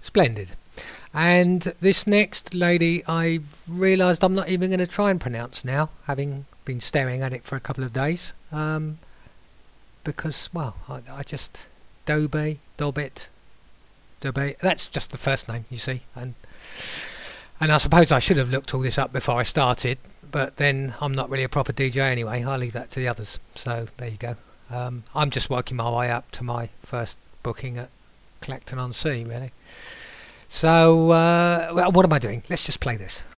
Splendid. And this next lady, I've realised I'm not even going to try and pronounce now, having been staring at it for a couple of days. Because, well, I just... Dobbit. That's just the first name, you see. And I suppose I should have looked all this up before I started, but then I'm not really a proper DJ anyway. I'll leave that to the others. So, there you go. I'm just working my way up to my first booking at Clacton-on-Sea, really. So, well, what am I doing? Let's just play this.